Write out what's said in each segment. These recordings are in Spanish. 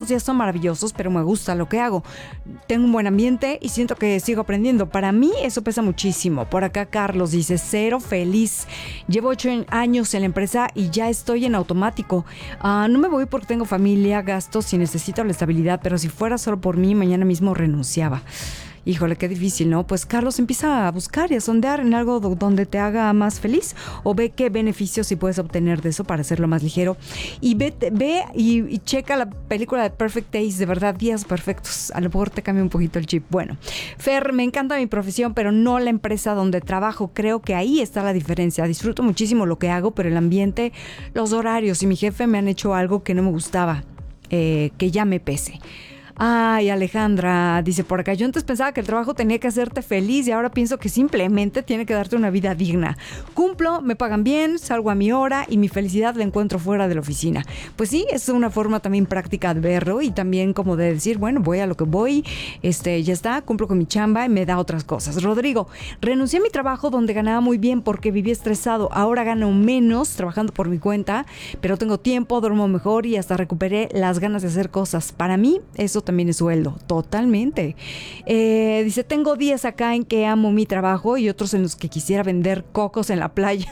días son maravillosos, pero me gusta lo que hago. Tengo un buen ambiente y siento que sigo aprendiendo. Para mí eso pesa muchísimo. Por acá Carlos dice, cero feliz. Llevo 8 años en la empresa y ya estoy en automático. No me voy porque tengo familia, gastos y necesito la estabilidad, pero si fuera solo por mí, mañana mismo renunciaba. Híjole, qué difícil, ¿no? Pues Carlos, empieza a buscar y a sondear en algo donde te haga más feliz, o ve qué beneficios sí puedes obtener de eso para hacerlo más ligero. Y ve y checa la película de Perfect Days, de verdad, días perfectos. A lo mejor te cambia un poquito el chip. Bueno, Fer, me encanta mi profesión, pero no la empresa donde trabajo. Creo que ahí está la diferencia. Disfruto muchísimo lo que hago, pero el ambiente, los horarios y mi jefe me han hecho algo que no me gustaba, que ya me pese. Ay, Alejandra, dice por acá, yo antes pensaba que el trabajo tenía que hacerte feliz y ahora pienso que simplemente tiene que darte una vida digna. Cumplo, me pagan bien, salgo a mi hora y mi felicidad la encuentro fuera de la oficina. Pues sí, es una forma también práctica de verlo y también como de decir, bueno, voy a lo que voy, ya está, cumplo con mi chamba y me da otras cosas. Rodrigo, renuncié a mi trabajo donde ganaba muy bien porque vivía estresado. Ahora gano menos trabajando por mi cuenta, pero tengo tiempo, duermo mejor y hasta recuperé las ganas de hacer cosas. Para mí, eso también es sueldo, totalmente. Dice, tengo días acá en que amo mi trabajo y otros en los que quisiera vender cocos en la playa.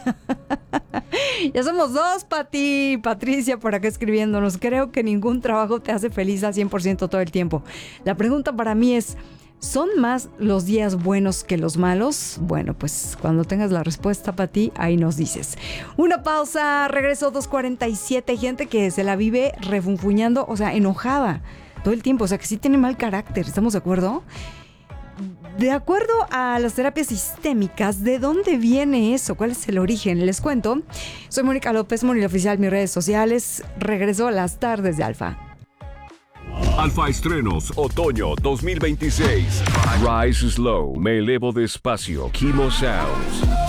Ya somos dos, Pati. Patricia por acá escribiéndonos. Creo que ningún trabajo te hace feliz al 100% todo el tiempo. La pregunta para mí es, ¿son más los días buenos que los malos? Bueno, pues cuando tengas la respuesta, Pati, ahí nos dices. Una pausa, regreso 2:47. Hay gente que se la vive refunfuñando, o sea, enojada todo el tiempo, o sea, que sí tiene mal carácter, ¿estamos de acuerdo? De acuerdo a las terapias sistémicas, ¿de dónde viene eso? ¿Cuál es el origen? Les cuento. Soy Mónica López, Mónica Oficial, mis redes sociales. Regreso a las tardes de Alfa. Alfa Estrenos, otoño 2026. Rise Slow, me elevo despacio, Kimo Sounds.